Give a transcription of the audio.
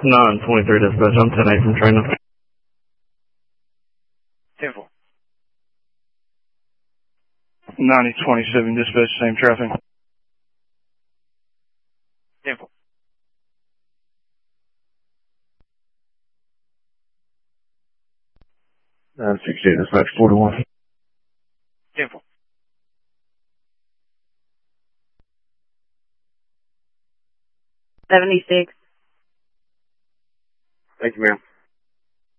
923 dispatch, I'm 10-8 from China. 10-4. 9027 dispatch, same traffic. 10-4. 968 dispatch, 41. 10-4. 76. Thank you, ma'am.